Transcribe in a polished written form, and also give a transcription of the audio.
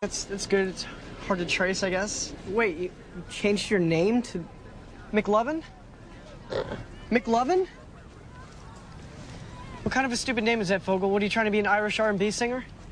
It's good. It's hard to trace, I guess. Wait, you changed your name to McLovin? McLovin? What kind of a stupid name is that, Fogel? What, are you trying to be an Irish R&B singer?